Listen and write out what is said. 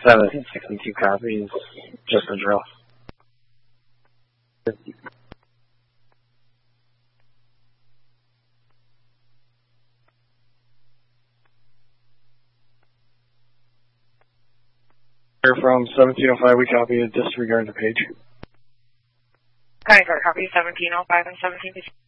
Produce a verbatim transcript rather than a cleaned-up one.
seventeen sixty-two copies, just a drill. From seventeen oh five, we copy a disregard the page. Kind of copy seventeen oh five and seventeen.